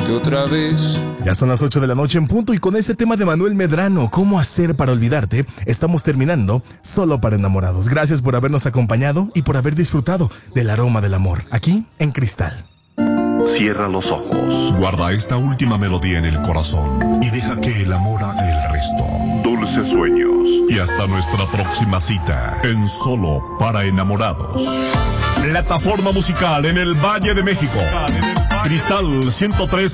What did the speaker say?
olvidarte otra vez. Ya son las 8 de la noche en punto y con este tema de Manuel Medrano, ¿cómo hacer para olvidarte? Estamos terminando Solo para Enamorados. Gracias por habernos acompañado y por haber disfrutado del aroma del amor, aquí en Cristal. Cierra los ojos. Guarda esta última melodía en el corazón y deja que el amor haga el resto. Dulces sueños. Y hasta nuestra próxima cita en Solo para Enamorados. Plataforma musical en el Valle de México. Cristal 103.